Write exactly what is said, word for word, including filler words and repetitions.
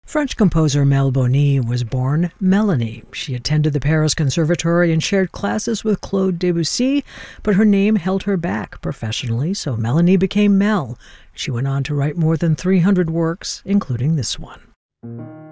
French composer Mel Boni was born Melanie. She attended the Paris Conservatory and shared classes with Claude Debussy, but her name held her back professionally, so Melanie became Mel. She went on to write more than three hundred works, including this one.